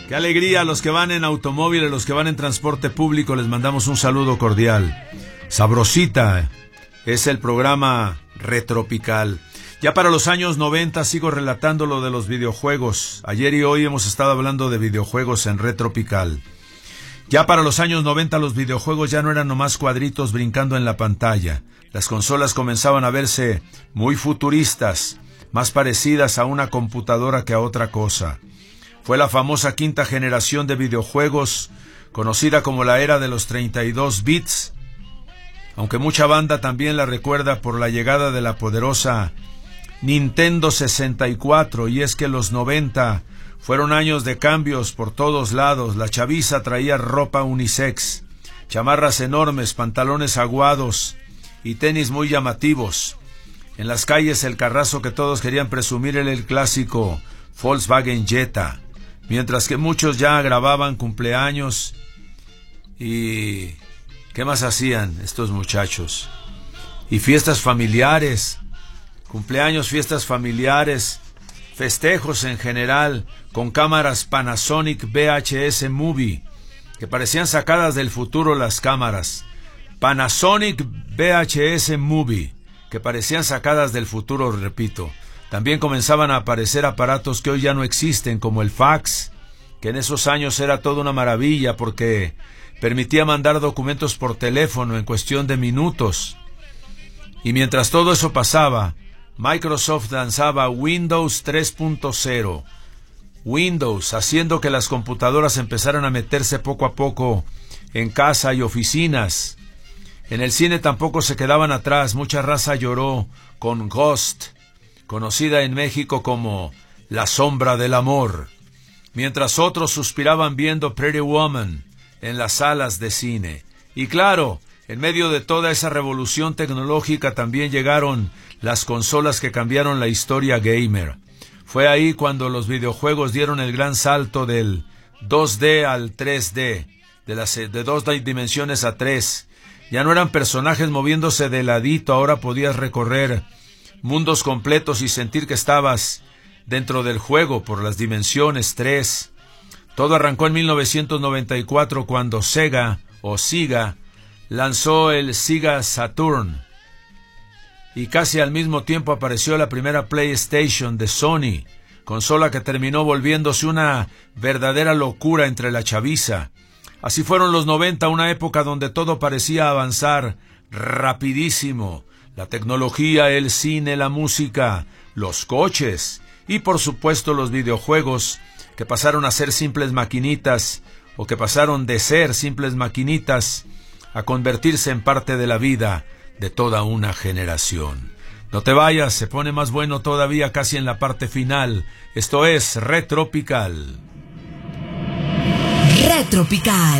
Qué alegría a los que van en automóvil, a los que van en transporte público, les mandamos un saludo cordial. Sabrosita es el programa Retropical. Ya para los años 90 sigo relatando lo de los videojuegos. Ayer y hoy hemos estado hablando de videojuegos en Retropical. Ya para los años 90 los videojuegos ya no eran nomás cuadritos brincando en la pantalla. Las consolas comenzaban a verse muy futuristas, más parecidas a una computadora que a otra cosa. Fue la famosa quinta generación de videojuegos, conocida como la era de los 32 bits, aunque mucha banda también la recuerda por la llegada de la poderosa Nintendo 64, y es que los 90 fueron años de cambios por todos lados. La chaviza traía ropa unisex, chamarras enormes, pantalones aguados y tenis muy llamativos. En las calles el carrazo que todos querían presumir era el clásico Volkswagen Jetta, mientras que muchos ya grababan cumpleaños. ¿Y qué más hacían estos muchachos? Y fiestas familiares, cumpleaños, fiestas familiares, festejos en general, con cámaras Panasonic VHS Movie, que parecían sacadas del futuro las cámaras. Panasonic VHS Movie, que parecían sacadas del futuro, repito. También comenzaban a aparecer aparatos que hoy ya no existen, como el fax, que en esos años era toda una maravilla porque permitía mandar documentos por teléfono en cuestión de minutos. Y mientras todo eso pasaba, Microsoft lanzaba Windows 3.0. Windows, haciendo que las computadoras empezaran a meterse poco a poco en casa y oficinas. En el cine tampoco se quedaban atrás. Mucha raza lloró con Ghost, conocida en México como La Sombra del Amor, mientras otros suspiraban viendo Pretty Woman en las salas de cine. Y claro, en medio de toda esa revolución tecnológica también llegaron las consolas que cambiaron la historia gamer. Fue ahí cuando los videojuegos dieron el gran salto del 2D al 3D, de 2 dimensiones a 3. Ya no eran personajes moviéndose de ladito, ahora podías recorrer mundos completos y sentir que estabas dentro del juego por las dimensiones 3. Todo arrancó en 1994 cuando Sega lanzó el Sega Saturn, y casi al mismo tiempo apareció la primera PlayStation de Sony, consola que terminó volviéndose una verdadera locura entre la chaviza. Así fueron los 90, una época donde todo parecía avanzar rapidísimo. La tecnología, el cine, la música, los coches y por supuesto los videojuegos, que pasaron a ser simples maquinitas, o que pasaron de ser simples maquinitas a convertirse en parte de la vida de toda una generación. No te vayas, se pone más bueno todavía casi en la parte final. Esto es Retropical. Retropical.